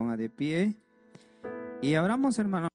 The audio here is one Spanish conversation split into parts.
ponga de pie y abramos, hermano.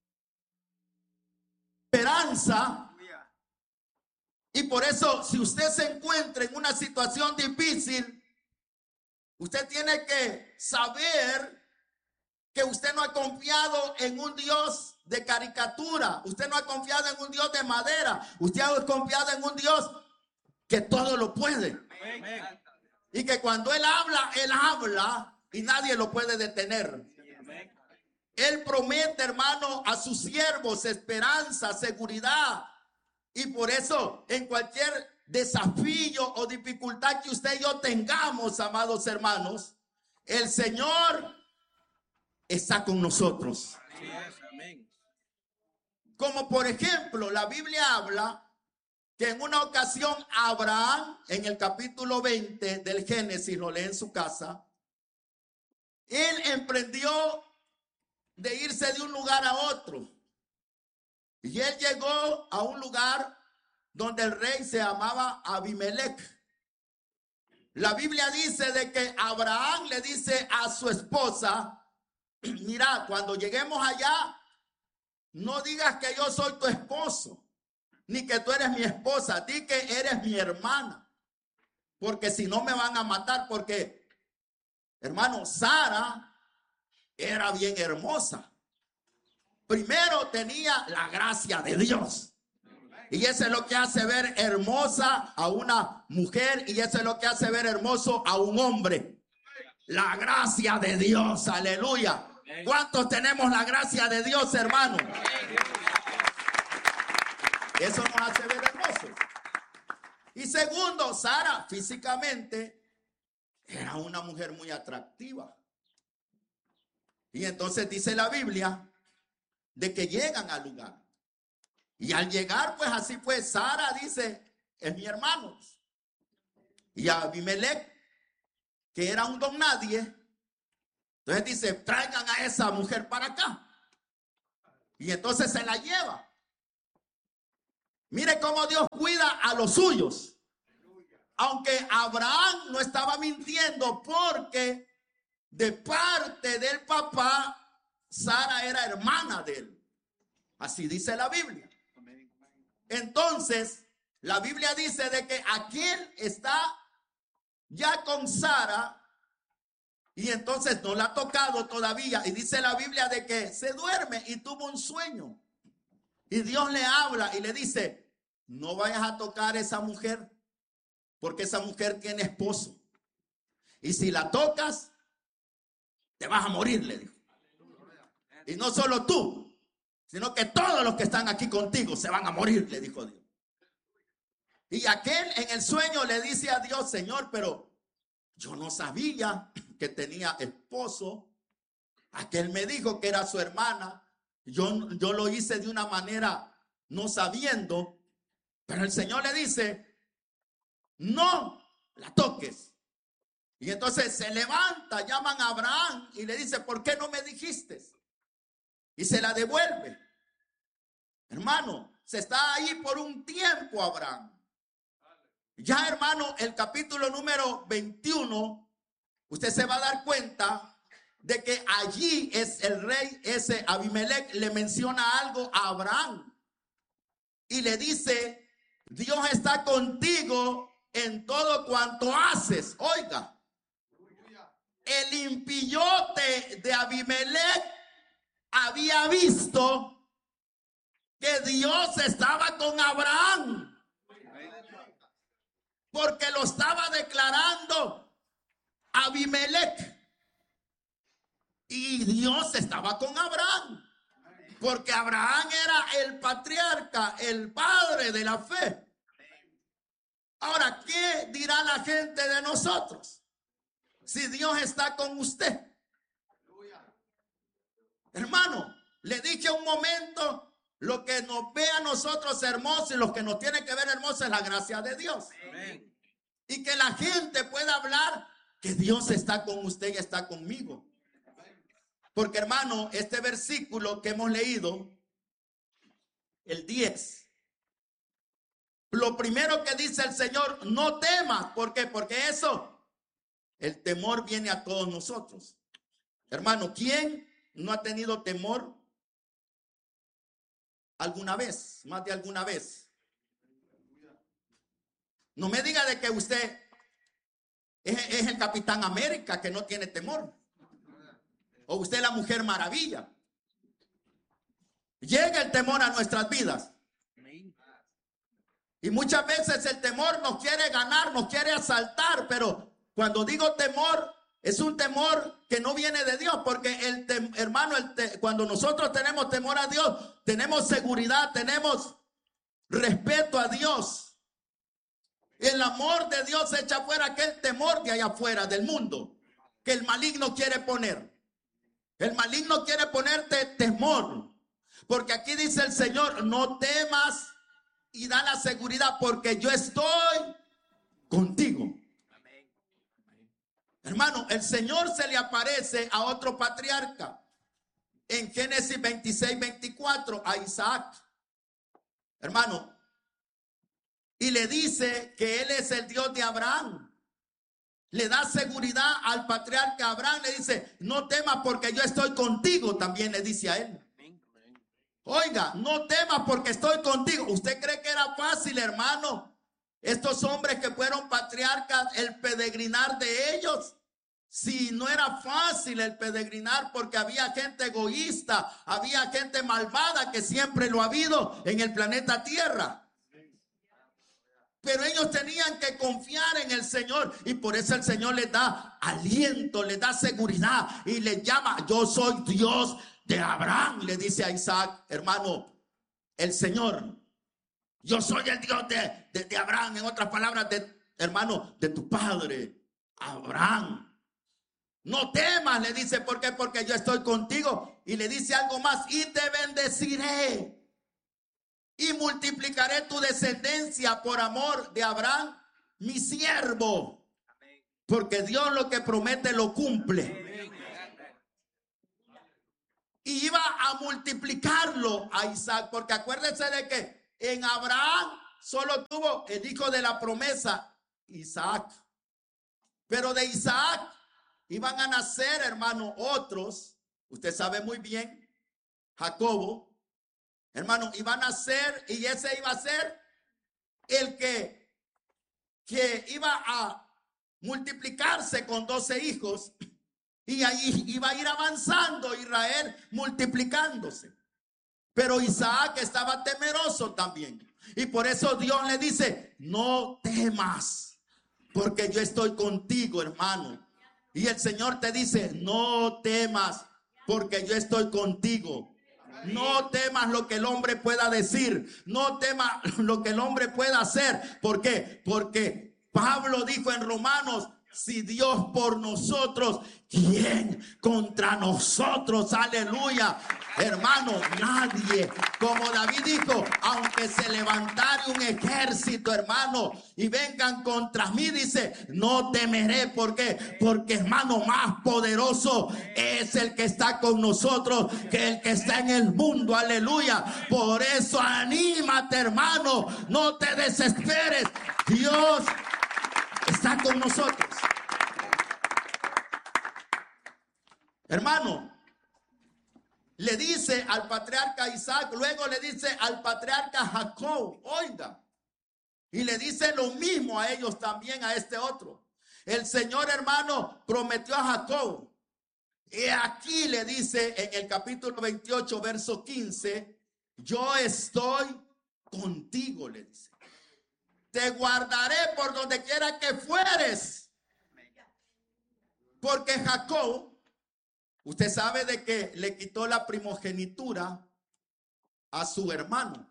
Esperanza. Y por eso, si usted se encuentra en una situación difícil, usted tiene que saber que usted no ha confiado en un Dios de caricatura. Usted no ha confiado en un Dios de madera. Usted ha confiado en un Dios que todo lo puede. Amén. Y que cuando Él habla y nadie lo puede detener. Amén. Él promete, hermano, a sus siervos esperanza, seguridad. Y por eso, en cualquier desafío o dificultad que usted y yo tengamos, amados hermanos, el Señor está con nosotros. Amén. Como por ejemplo, la Biblia habla que en una ocasión Abraham, en el capítulo 20 del Génesis, lo lee en su casa, él emprendió de irse de un lugar a otro. Y él llegó a un lugar donde el rey se llamaba Abimelech. La Biblia dice de que Abraham le dice a su esposa: mira, cuando lleguemos allá, no digas que yo soy tu esposo, ni que tú eres mi esposa, di que eres mi hermana, porque si no me van a matar, porque, hermano, Sara era bien hermosa. Primero tenía la gracia de Dios. Y eso es lo que hace ver hermosa a una mujer, y eso es lo que hace ver hermoso a un hombre. La gracia de Dios, aleluya. ¿Cuántos tenemos la gracia de Dios, hermano? Eso nos hace ver hermosos. Y segundo, Sara físicamente era una mujer muy atractiva. Y entonces dice la Biblia de que llegan al lugar. Y al llegar, pues así fue. Sara dice: es mi hermano. Y Abimelech, que era un don nadie, entonces dice: traigan a esa mujer para acá. Y entonces se la lleva. Mire cómo Dios cuida a los suyos. Aunque Abraham no estaba mintiendo, porque de parte del papá, Sara era hermana de él. Así dice la Biblia. Entonces, la Biblia dice de que aquel está ya con Sara, y entonces no la ha tocado todavía. Y dice la Biblia de que se duerme y tuvo un sueño. Y Dios le habla y le dice: no vayas a tocar a esa mujer, porque esa mujer tiene esposo. Y si la tocas, te vas a morir, le dijo. Y no solo tú, sino que todos los que están aquí contigo se van a morir, le dijo Dios. Y aquel en el sueño le dice a Dios: Señor, pero yo no sabía que tenía esposo. Aquel me dijo que era su hermana. Yo lo hice de una manera no sabiendo. Pero el Señor le dice: no la toques. Y entonces se levanta, llaman a Abraham y le dice: ¿por qué no me dijiste? Y se la devuelve. Hermano, se está ahí por un tiempo Abraham. Ya, hermano, el capítulo número 21, usted se va a dar cuenta de que allí es el rey ese Abimelech, le menciona algo a Abraham y le dice: Dios está contigo en todo cuanto haces. Oiga, el impillote de Abimelech había visto que Dios estaba con Abraham, porque lo estaba declarando Abimelech. Y Dios estaba con Abraham, porque Abraham era el patriarca, el padre de la fe. Ahora, ¿qué dirá la gente de nosotros si Dios está con usted? Hermano, le dije un momento, lo que nos ve a nosotros hermosos y lo que nos tiene que ver hermosos es la gracia de Dios. Amén. Y que la gente pueda hablar que Dios está con usted y está conmigo. Porque, hermano, este versículo que hemos leído, el 10, lo primero que dice el Señor: no temas. ¿Por qué? Porque el temor viene a todos nosotros. Hermano, ¿quién no ha tenido temor alguna vez? Más de alguna vez. No me diga de que usted es el Capitán América que no tiene temor. O usted es la Mujer Maravilla. Llega el temor a nuestras vidas. Y muchas veces el temor nos quiere ganar, nos quiere asaltar. Pero cuando digo temor, es un temor que no viene de Dios. Porque hermano, cuando nosotros tenemos temor a Dios, tenemos seguridad, tenemos respeto a Dios. El amor de Dios echa fuera aquel temor de allá afuera del mundo que el maligno quiere poner. El maligno quiere ponerte temor. Porque aquí dice el Señor, no temas, y da la seguridad porque yo estoy contigo. Amén. Hermano, el Señor se le aparece a otro patriarca en Génesis 26-24 a Isaac. Hermano, y le dice que él es el Dios de Abraham. Le da seguridad al patriarca Abraham. Le dice, no temas porque yo estoy contigo. También le dice a él. Oiga, no temas porque estoy contigo. ¿Usted cree que era fácil, hermano? Estos hombres que fueron patriarcas, el peregrinar de ellos. Si no era fácil el peregrinar porque había gente egoísta, había gente malvada que siempre lo ha habido en el planeta Tierra. Pero ellos tenían que confiar en el Señor y por eso el Señor les da aliento, les da seguridad y les llama, yo soy Dios de Abraham, le dice a Isaac, hermano, el Señor, yo soy el Dios de Abraham, en otras palabras, hermano, de tu padre, Abraham. No temas, le dice, ¿por qué? Porque yo estoy contigo. Y le dice algo más, y te bendeciré. Y multiplicaré tu descendencia por amor de Abraham, mi siervo. Porque Dios lo que promete lo cumple. Y iba a multiplicarlo a Isaac. Porque acuérdense de que en Abraham solo tuvo el hijo de la promesa, Isaac. Pero de Isaac iban a nacer, hermano, otros. Usted sabe muy bien, Jacobo. Hermano, iba a nacer y ese iba a ser el que iba a multiplicarse con 12 hijos y ahí iba a ir avanzando Israel multiplicándose. Pero Isaac estaba temeroso también y por eso Dios le dice, no temas porque yo estoy contigo, hermano. Y el Señor te dice, no temas porque yo estoy contigo. No temas lo que el hombre pueda decir. No temas lo que el hombre pueda hacer. ¿Por qué? Porque Pablo dijo en Romanos, si Dios por nosotros, ¿quién contra nosotros? Aleluya. Hermano, nadie. Como David dijo, aunque se levantare un ejército, hermano, y vengan contra mí, dice, no temeré. ¿Por qué? Porque, hermano, más poderoso es el que está con nosotros que el que está en el mundo. Aleluya. Por eso anímate, hermano. No te desesperes. Dios está con nosotros. Hermano, le dice al patriarca Isaac, luego le dice al patriarca Jacob, oiga, y le dice lo mismo a ellos también, a este otro. El Señor, hermano, prometió a Jacob. Y aquí le dice en el capítulo 28, verso 15, yo estoy contigo, le dice. Te guardaré por donde quiera que fueres. Porque Jacob, usted sabe de que le quitó la primogenitura a su hermano.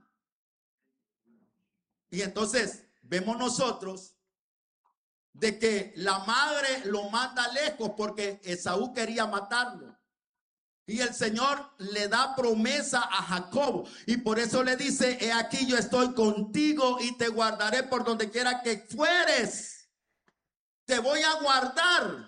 Y entonces vemos nosotros de que la madre lo manda lejos porque Esaú quería matarlo. Y el Señor le da promesa a Jacob. Y por eso le dice, he aquí yo estoy contigo y te guardaré por donde quiera que fueres. Te voy a guardar.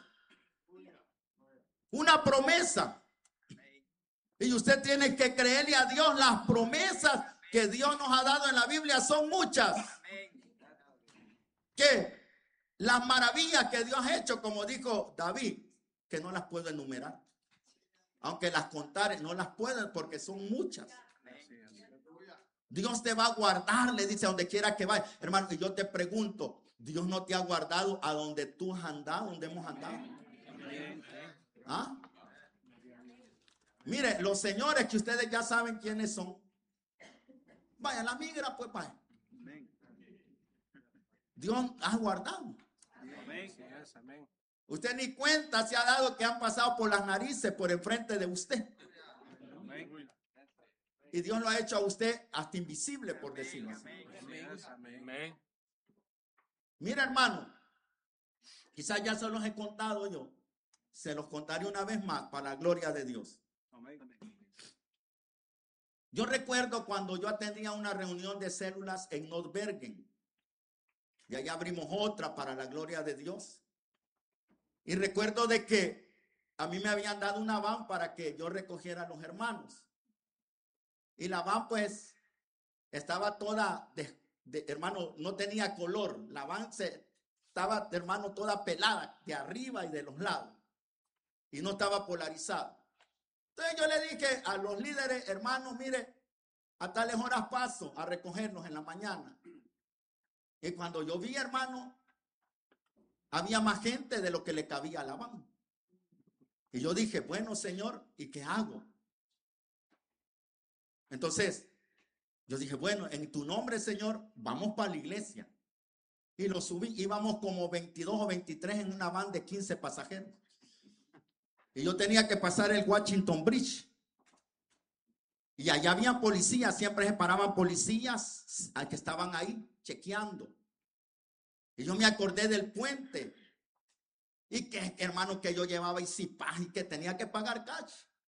Una promesa. Y usted tiene que creerle a Dios. Las promesas que Dios nos ha dado en la Biblia son muchas. Que las maravillas que Dios ha hecho, como dijo David, que no las puedo enumerar. Aunque las contare, no las pueden porque son muchas. Dios te va a guardar, le dice, a donde quiera que vaya. Hermano, y yo te pregunto, ¿Dios no te ha guardado a donde tú has andado, donde hemos andado? ¿Ah? Mire, los señores que ustedes ya saben quiénes son. Vaya, la migra, pues vaya. Dios ha guardado. Usted ni cuenta se ha dado que han pasado por las narices, por enfrente de usted. Y Dios lo ha hecho a usted hasta invisible, por decirlo así. Mira, hermano, quizás ya se los he contado yo. Se los contaré una vez más para la gloria de Dios. Yo recuerdo cuando yo atendía una reunión de células en North Bergen. Y allá abrimos otra para la gloria de Dios. Y recuerdo de que a mí me habían dado una van para que yo recogiera a los hermanos. Y la van pues estaba toda, hermano, no tenía color. La van estaba, hermano, toda pelada de arriba y de los lados. Y no estaba polarizada. Entonces yo le dije a los líderes, hermanos, mire, a tales horas paso a recogernos en la mañana. Y cuando yo vi, hermano, había más gente de lo que le cabía a la van. Y yo dije, bueno, Señor, ¿y qué hago? Entonces, yo dije, bueno, en tu nombre, Señor, vamos para la iglesia. Y lo subí, íbamos como 22 o 23 en una van de 15 pasajeros. Y yo tenía que pasar el Washington Bridge. Y allá había policías, siempre se paraban policías que estaban ahí chequeando. Y yo me acordé del puente. Y que, hermano, que yo llevaba y que tenía que pagar cash.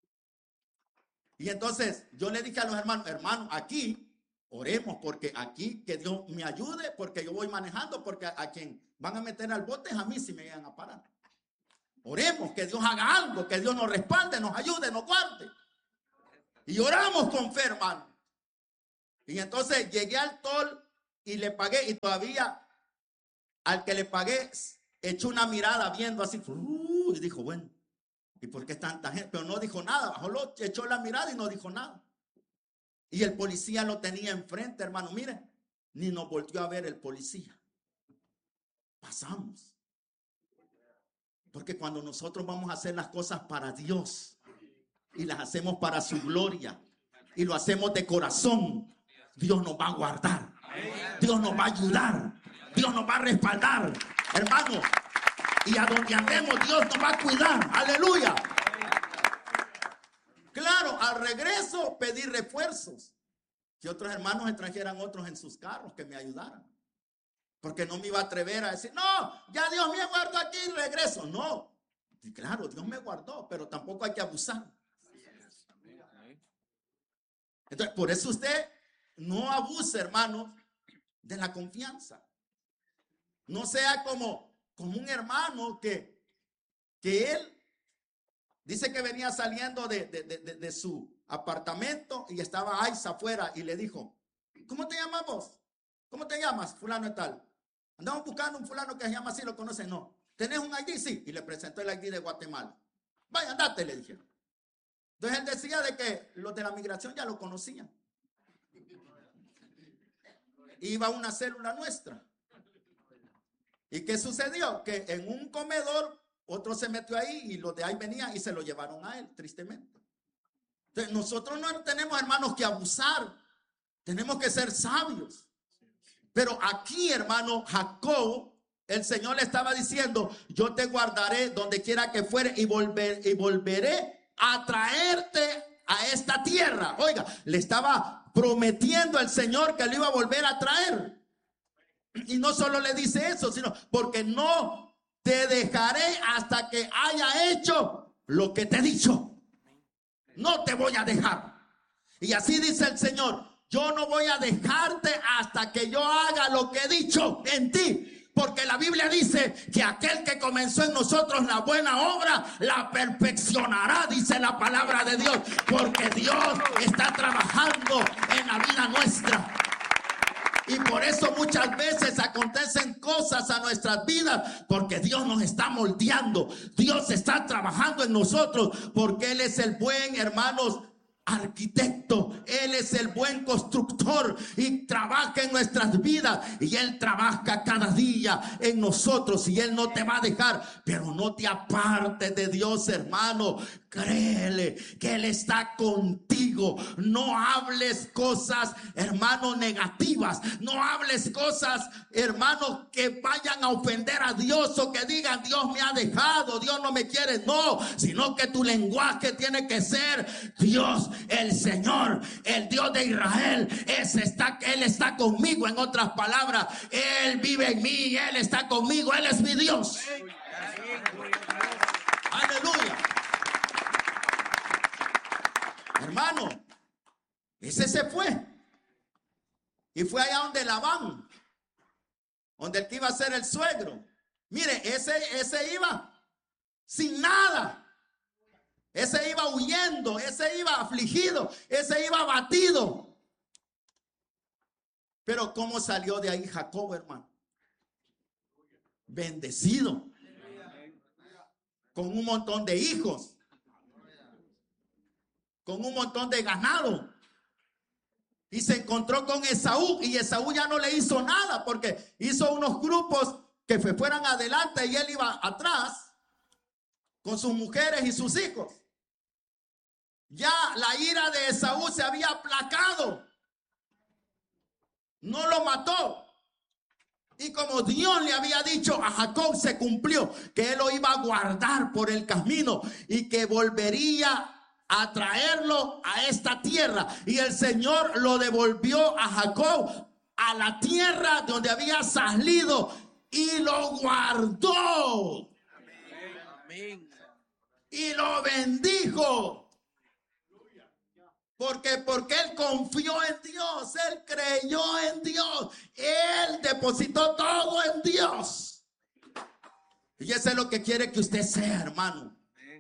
Y entonces yo le dije a los hermanos, hermanos, aquí oremos porque aquí que Dios me ayude porque yo voy manejando, porque a quien van a meter al bote es a mí si me llegan a parar. Oremos que Dios haga algo, que Dios nos respalde, nos ayude, nos guarde. Y oramos con fe, hermano. Y entonces llegué al toll y le pagué y todavía al que le pagué echó una mirada viendo así y dijo, bueno, ¿y por qué tanta gente? Pero no dijo nada, solo echó la mirada y no dijo nada. Y el policía lo tenía enfrente, hermano, mire, ni nos volvió a ver el policía. Pasamos. Porque cuando nosotros vamos a hacer las cosas para Dios y las hacemos para su gloria y lo hacemos de corazón, Dios nos va a guardar, Dios nos va a ayudar, Dios nos va a respaldar, hermano. Y a donde andemos, Dios nos va a cuidar. Aleluya. Claro, al regreso pedí refuerzos. Que otros hermanos me trajeran otros en sus carros que me ayudaran. Porque no me iba a atrever a decir, no, ya Dios me guardó aquí y regreso. No. Y claro, Dios me guardó, pero tampoco hay que abusar. Entonces, por eso usted no abuse, hermanos, de la confianza. No sea como un hermano que él dice que venía saliendo de su apartamento y estaba ahí afuera y le dijo, ¿cómo te llamas vos? ¿Cómo te llamas? Fulano y tal. Andamos buscando un fulano que se llama así, ¿lo conocen? No. ¿Tenés un ID? Sí. Y le presentó el ID de Guatemala. Vaya, andate, le dijeron. Entonces él decía de que los de la migración ya lo conocían. Iba a una célula nuestra. ¿Y qué sucedió? Que en un comedor otro se metió ahí y los de ahí venían y se lo llevaron a él, tristemente. Entonces nosotros no tenemos, hermanos, que abusar. Tenemos que ser sabios. Pero aquí, hermano, Jacob, el Señor le estaba diciendo, yo te guardaré donde quiera que fuere y volveré a traerte a esta tierra. Oiga, le estaba prometiendo al Señor que lo iba a volver a traer. Y no solo le dice eso, sino porque no te dejaré hasta que haya hecho lo que te he dicho. No te voy a dejar. Y así dice el Señor, yo no voy a dejarte hasta que yo haga lo que he dicho en ti. Porque la Biblia dice que aquel que comenzó en nosotros la buena obra la perfeccionará, dice la palabra de Dios. Porque Dios está trabajando en la vida nuestra. Y Y por eso muchas veces acontecen cosas a nuestras vidas, porque Dios nos está moldeando. Dios está trabajando en nosotros, porque Él es el buen, hermanos, arquitecto. Él es el buen constructor y trabaja en nuestras vidas, y Él trabaja cada día en nosotros, y Él no te va a dejar. Pero no te apartes de Dios, hermano. Créele que Él está contigo. No hables cosas, hermano, negativas. No hables cosas, hermano, que vayan a ofender a Dios, o que digan: Dios me ha dejado, Dios no me quiere. No, sino que tu lenguaje tiene que ser: Dios, el Señor, el Dios de Israel, Él está conmigo. En otras palabras, Él vive en mí, Él está conmigo, Él es mi Dios. Aleluya. Hermano, ese se fue y fue allá donde Labán, donde el que iba a ser el suegro. Mire, ese iba sin nada. Ese iba huyendo, ese iba afligido, ese iba abatido. Pero ¿cómo salió de ahí Jacob, hermano? Bendecido, con un montón de hijos, con un montón de ganado. Y se encontró con Esaú, y Esaú ya no le hizo nada, porque hizo unos grupos que fueran adelante y él iba atrás con sus mujeres y sus hijos. Ya la ira de Esaú se había aplacado. No lo mató. Y como Dios le había dicho a Jacob, se cumplió, que él lo iba a guardar por el camino y que volvería a traerlo a esta tierra. Y el Señor lo devolvió a Jacob a la tierra donde había salido, y lo guardó. Amén. Y lo bendijo. Porque él confió en Dios, él creyó en Dios, él depositó todo en Dios. Y eso es lo que quiere que usted sea, hermano.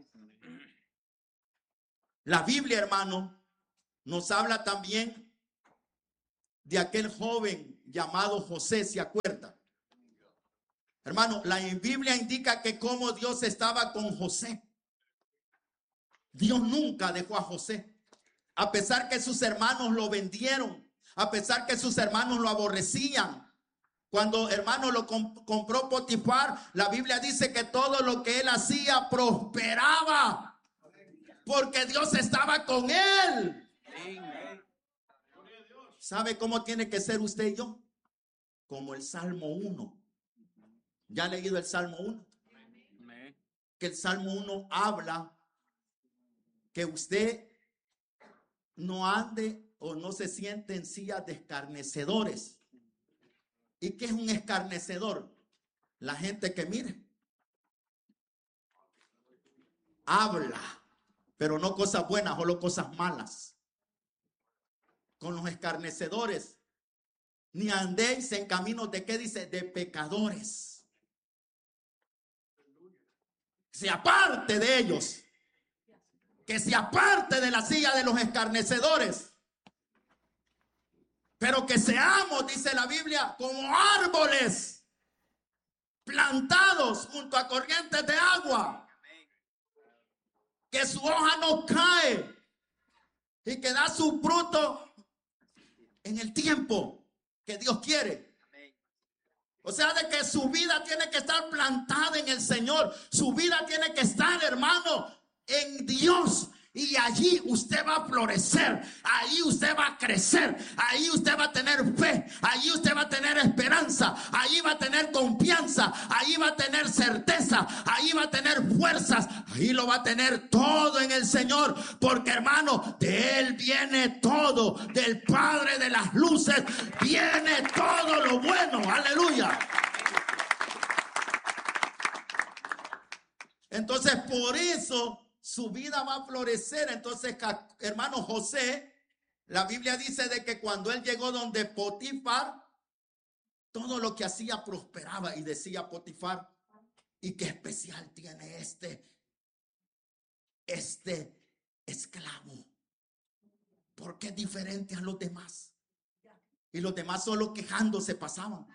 La Biblia, hermano, nos habla también de aquel joven llamado José, ¿se acuerda? Hermano, la Biblia indica que como Dios estaba con José. Dios nunca dejó a José. A pesar que sus hermanos lo vendieron, a pesar que sus hermanos lo aborrecían. Cuando, hermano, lo compró Potifar, la Biblia dice que todo lo que él hacía prosperaba, porque Dios estaba con él. ¿Sabe cómo tiene que ser usted y yo? Como el Salmo 1. ¿Ya ha leído el Salmo 1? Que el Salmo 1 habla que usted no ande o no se siente en sillas de escarnecedores. ¿Y qué es un escarnecedor? La gente que mire, habla, pero no cosas buenas, solo cosas malas. Con los escarnecedores, ni andéis en caminos de, ¿qué dice? De pecadores. Se aparte de ellos. Que se aparte de la silla de los escarnecedores. Pero que seamos, dice la Biblia, como árboles plantados junto a corrientes de agua, que su hoja no cae y que da su fruto en el tiempo que Dios quiere. O sea, de que su vida tiene que estar plantada en el Señor. Su vida tiene que estar, hermano, en Dios. Y allí usted va a florecer, ahí usted va a crecer, ahí usted va a tener fe, ahí usted va a tener esperanza, ahí va a tener confianza, ahí va a tener certeza, ahí va a tener fuerzas, ahí lo va a tener todo en el Señor, porque, hermano, de Él viene todo, del Padre de las luces viene todo lo bueno. Aleluya. Entonces, por eso su vida va a florecer. Entonces, hermano José, la Biblia dice de que cuando él llegó donde Potifar, todo lo que hacía prosperaba, y decía Potifar: ¿y qué especial tiene este esclavo? ¿Por qué es diferente a los demás? Y los demás solo quejándose pasaban.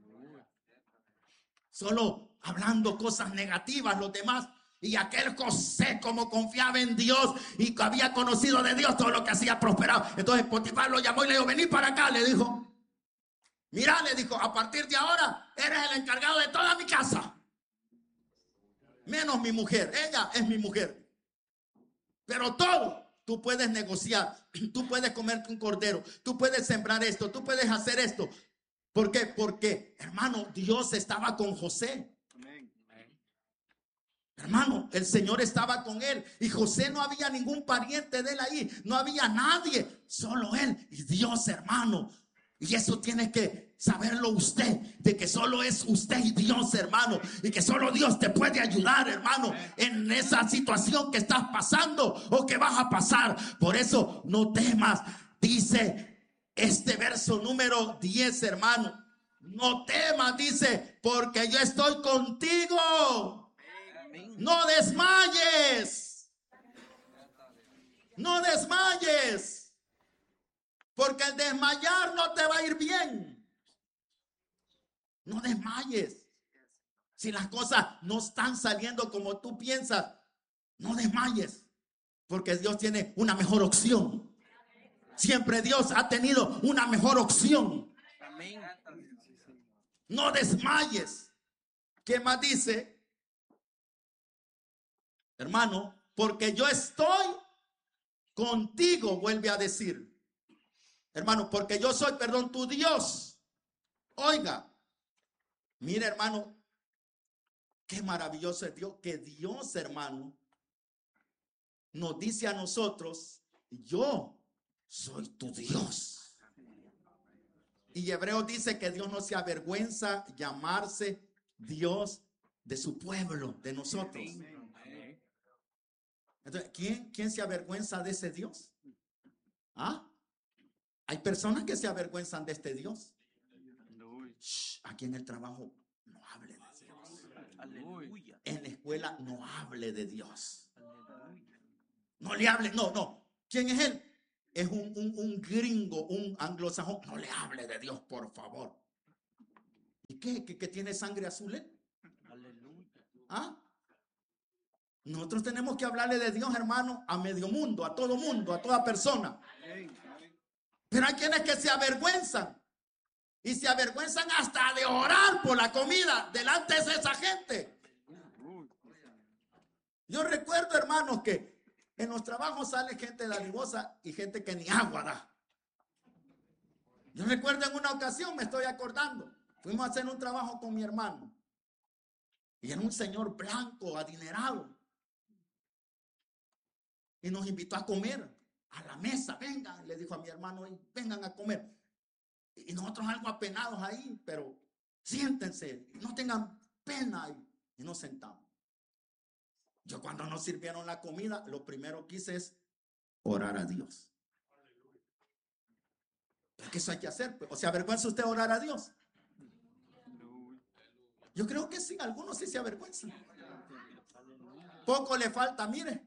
Solo hablando cosas negativas los demás. Y aquel José, como confiaba en Dios y que había conocido de Dios, todo lo que hacía prosperado. Entonces Potifar lo llamó y le dijo: vení para acá, le dijo. Mira, le dijo, a partir de ahora eres el encargado de toda mi casa. Menos mi mujer, ella es mi mujer. Pero todo, tú puedes negociar, tú puedes comerte un cordero, tú puedes sembrar esto, tú puedes hacer esto. ¿Por qué? Porque, hermano, Dios estaba con José. Hermano, el Señor estaba con él. Y José, no había ningún pariente de él ahí. No había nadie, solo él y Dios, hermano. Y eso tiene que saberlo usted, de que solo es usted y Dios, hermano. Y que solo Dios te puede ayudar, hermano, en esa situación que estás pasando o que vas a pasar. Por eso no temas, dice este verso número 10, hermano. No temas, dice, porque yo estoy contigo. No desmayes. No desmayes. Porque el desmayar no te va a ir bien. No desmayes. Si las cosas no están saliendo como tú piensas, no desmayes. Porque Dios tiene una mejor opción. Siempre Dios ha tenido una mejor opción. No desmayes. ¿Qué más dice? Hermano, porque yo estoy contigo, vuelve a decir. Hermano, porque yo soy, tu Dios. Oiga, mire, hermano, qué maravilloso es Dios. Que Dios, hermano, nos dice a nosotros: yo soy tu Dios. Y Hebreos dice que Dios no se avergüenza llamarse Dios de su pueblo, de nosotros. Entonces, ¿quién se avergüenza de ese Dios? ¿Ah? Hay personas que se avergüenzan de este Dios. Shh, aquí en el trabajo no hable de Dios. Aleluya. En la escuela no hable de Dios. No le hable, no. ¿Quién es él? Es un gringo, un anglosajón. No le hable de Dios, por favor. ¿Y qué? ¿Que tiene sangre azul él? Aleluya. ¿Ah? Nosotros tenemos que hablarle de Dios, hermano, a medio mundo, a todo mundo, a toda persona. Pero hay quienes que se avergüenzan. Y se avergüenzan hasta de orar por la comida delante de esa gente. Yo recuerdo, hermanos, que en los trabajos sale gente dadivosa y gente que ni agua da. Yo recuerdo en una ocasión, me estoy acordando, fuimos a hacer un trabajo con mi hermano. Y era un señor blanco, adinerado. Y nos invitó a comer a la mesa. Vengan, le dijo a mi hermano, vengan a comer. Y nosotros algo apenados ahí, pero siéntense, no tengan pena. Y nos sentamos. Yo, cuando nos sirvieron la comida, lo primero que hice es orar a Dios. Porque eso hay que hacer. ¿O se avergüenza usted orar a Dios? Yo creo que sí, algunos sí se avergüenzan. Poco le falta, mire.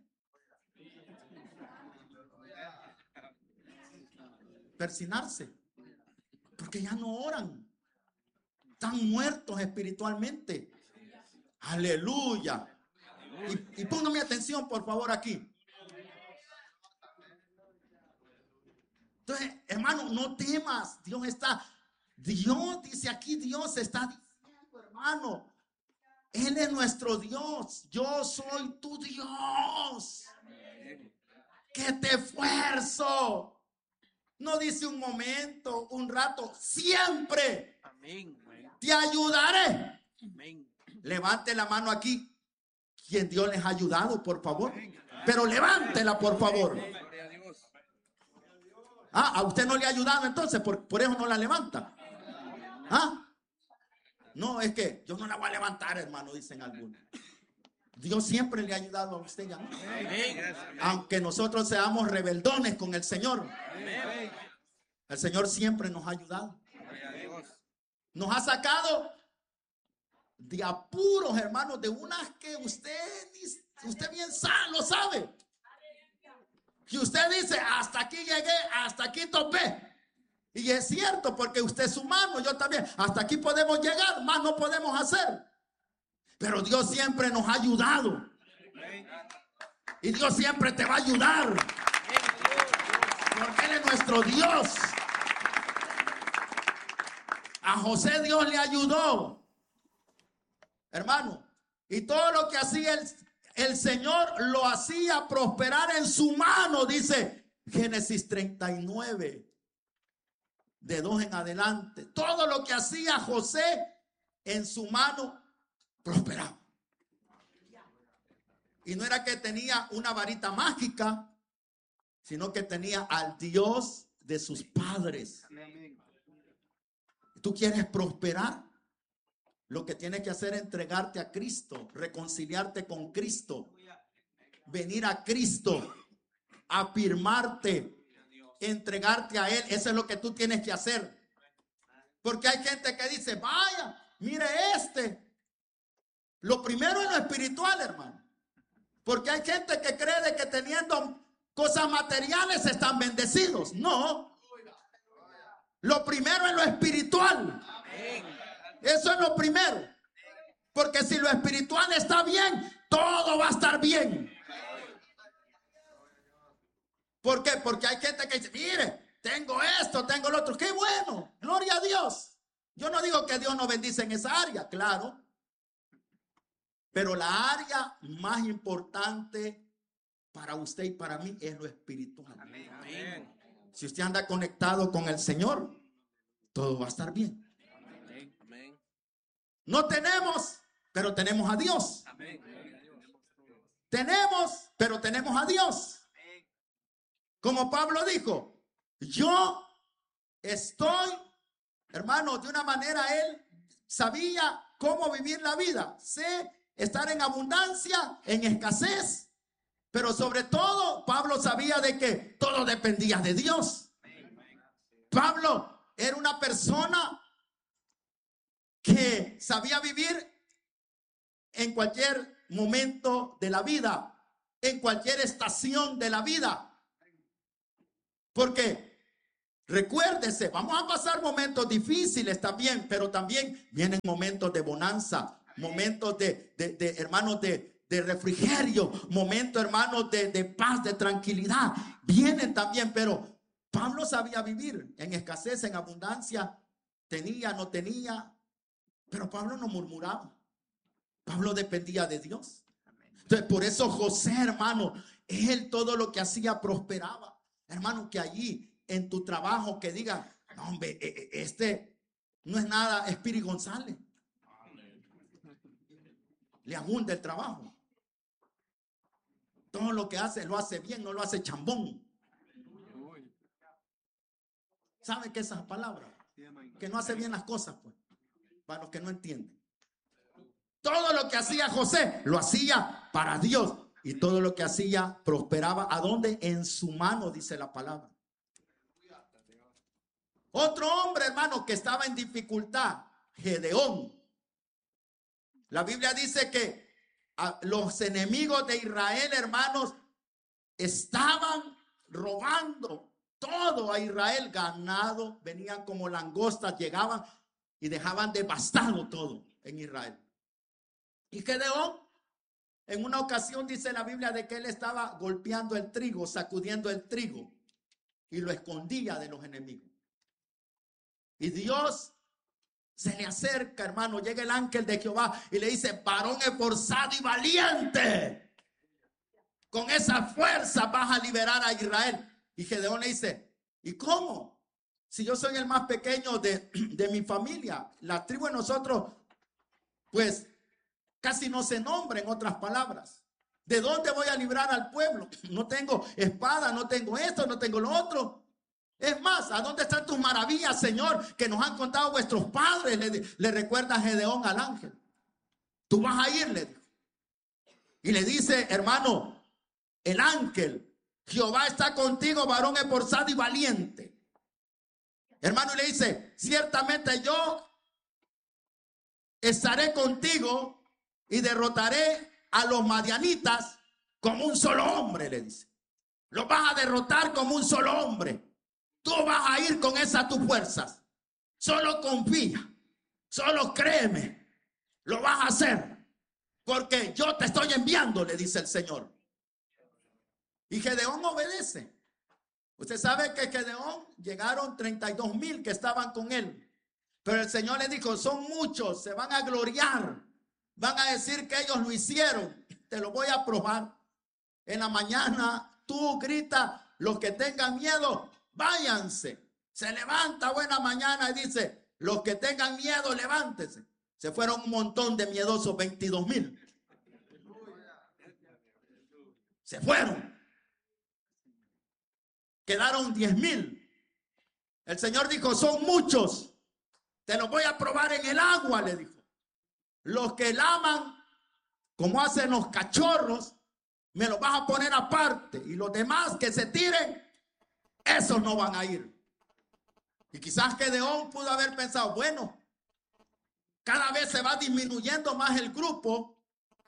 Persinarse. Porque ya no oran. Están muertos espiritualmente. Aleluya. Y póngame atención, por favor, aquí. Entonces, hermano, no temas. Dios dice aquí, Dios está diciendo, hermano, Él es nuestro Dios. Yo soy tu Dios. Que te esfuerzo. No dice un momento, un rato, siempre. Amén. Te ayudaré. Amén. Levante la mano aquí. Quien Dios les ha ayudado, por favor. Pero levántela, por favor. A usted no le ha ayudado, entonces por eso no la levanta. No, es que yo no la voy a levantar, hermano, dicen algunos. Dios siempre le ha ayudado a usted ya. Aunque nosotros seamos rebeldones con el Señor, el Señor siempre nos ha ayudado. Nos ha sacado de apuros, hermanos, de unas que usted bien lo sabe. Que usted dice, hasta aquí llegué, hasta aquí topé. Y es cierto, porque usted es humano, yo también. Hasta aquí podemos llegar, más no podemos hacer. Pero Dios siempre nos ha ayudado. Y Dios siempre te va a ayudar. Porque Él es nuestro Dios. A José Dios le ayudó, hermano. Y todo lo que hacía el Señor lo hacía prosperar en su mano, dice Génesis 39. De 2 en adelante. Todo lo que hacía José en su mano prosperaba. Y no era que tenía una varita mágica, sino que tenía al Dios de sus padres. ¿Tú quieres prosperar? Lo que tienes que hacer es entregarte a Cristo, reconciliarte con Cristo, venir a Cristo, afirmarte, entregarte a Él. Eso es lo que tú tienes que hacer. Porque hay gente que dice, vaya, mire lo primero es lo espiritual, hermano. Porque hay gente que cree de que teniendo cosas materiales están bendecidos. No. Lo primero es lo espiritual. Eso es lo primero. Porque si lo espiritual está bien, todo va a estar bien. ¿Por qué? Porque hay gente que dice, mire, tengo esto, tengo lo otro. ¡Qué bueno! Gloria a Dios. Yo no digo que Dios no bendice en esa área, claro. Pero la área más importante para usted y para mí es lo espiritual. Amén. Si usted anda conectado con el Señor, todo va a estar bien. Amén. No tenemos, pero tenemos a Dios. Amén. Tenemos, pero tenemos a Dios. Como Pablo dijo, yo estoy, hermano, de una manera él sabía cómo vivir la vida. Sé estar en abundancia, en escasez, pero sobre todo Pablo sabía de que todo dependía de Dios. Pablo era una persona que sabía vivir en cualquier momento de la vida, en cualquier estación de la vida. Porque recuérdese, vamos a pasar momentos difíciles también, pero también vienen momentos de bonanza, momentos de hermanos, de refrigerio, momentos, hermanos, de paz, de tranquilidad. Vienen también, pero Pablo sabía vivir en escasez, en abundancia, tenía, no tenía, pero Pablo no murmuraba. Pablo dependía de Dios. Entonces, por eso José, hermano, él todo lo que hacía prosperaba. Hermano, que allí en tu trabajo que diga, no, hombre, este no es nada Espiri González. Le abunda el trabajo. Todo lo que hace, lo hace bien, no lo hace chambón. ¿Sabe qué es esa palabra? Que no hace bien las cosas, pues. Para los que no entienden. Todo lo que hacía José, lo hacía para Dios. Y todo lo que hacía prosperaba. ¿A dónde? En su mano, dice la palabra. Otro hombre, hermano, que estaba en dificultad, Gedeón. La Biblia dice que los enemigos de Israel, hermanos, estaban robando todo a Israel. Ganado, venían como langostas, llegaban y dejaban devastado todo en Israel. Y Gedeón, en una ocasión dice la Biblia de que él estaba golpeando el trigo, sacudiendo el trigo y lo escondía de los enemigos. Y Dios se le acerca, hermano, llega el ángel de Jehová y le dice, varón esforzado y valiente, con esa fuerza vas a liberar a Israel. Y Gedeón le dice, ¿y cómo? Si yo soy el más pequeño de mi familia, la tribu de nosotros, pues casi no se nombra, en otras palabras. ¿De dónde voy a librar al pueblo? No tengo espada, no tengo esto, no tengo lo otro. Es más, ¿a dónde están tus maravillas, Señor, que nos han contado vuestros padres? Le recuerda Gedeón al ángel. Tú vas a ir, le dijo. Y le dice, hermano, el ángel, Jehová está contigo, varón esforzado y valiente. Hermano, y le dice, ciertamente yo estaré contigo y derrotaré a los madianitas como un solo hombre, le dice. Los vas a derrotar como un solo hombre. Tú vas a ir con esas tus fuerzas. Solo confía. Solo créeme. Lo vas a hacer. Porque yo te estoy enviando, le dice el Señor. Y Gedeón obedece. Usted sabe que Gedeón llegaron 32,000 que estaban con él. Pero el Señor le dijo, son muchos, se van a gloriar. Van a decir que ellos lo hicieron. Te lo voy a probar. En la mañana tú gritas, los que tengan miedo, váyanse. Se levanta buena mañana y dice, los que tengan miedo, levántense. Se fueron un montón de miedosos, 22,000. Se fueron. Quedaron 10,000. El Señor dijo, son muchos. Te los voy a probar en el agua, le dijo. Los que laman, como hacen los cachorros, me los vas a poner aparte. Y los demás que se tiren, esos no van a ir. Y quizás Gedeón pudo haber pensado, bueno, cada vez se va disminuyendo más el grupo.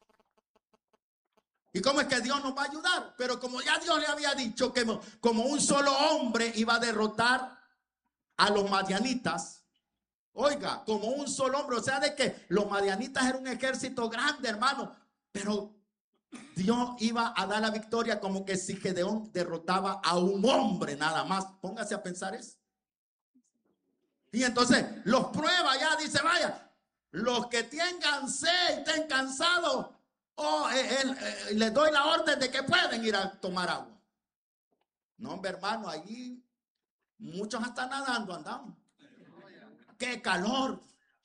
¿Y cómo es que Dios nos va a ayudar? Pero como ya Dios le había dicho que como un solo hombre iba a derrotar a los madianitas. Oiga, como un solo hombre. O sea, de que los madianitas eran un ejército grande, hermano. Pero Dios iba a dar la victoria como que si Gedeón derrotaba a un hombre nada más. Póngase a pensar eso. Y entonces los prueba ya, dice, vaya, los que tengan sed y estén cansados, les doy la orden de que pueden ir a tomar agua. No, hombre, hermano, allí muchos hasta nadando andamos. ¡Qué calor!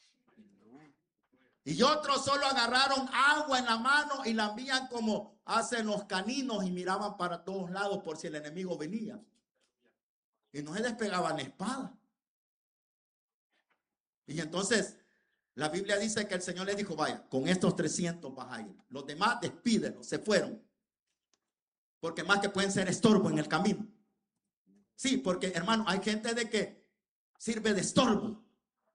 Y otros solo agarraron agua en la mano y la envían como hacen los caninos y miraban para todos lados por si el enemigo venía. Y no se despegaban la espada. Y entonces la Biblia dice que el Señor les dijo, vaya, con estos 300 vas a ir. Los demás despídelos, se fueron. Porque más que pueden ser estorbo en el camino. Sí, porque hermano, hay gente de que sirve de estorbo.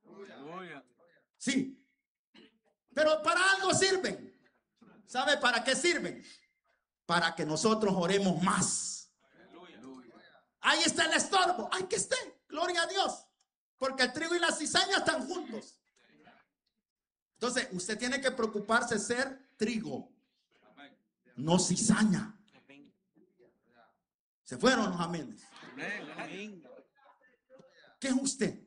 Sí. Pero para algo sirven. ¿Sabe para qué sirven? Para que nosotros oremos más. Ahí está el estorbo. Hay que esté. Gloria a Dios. Porque el trigo y la cizaña están juntos. Entonces, usted tiene que preocuparse de ser trigo, no cizaña. Se fueron los amenes. ¿Qué es usted?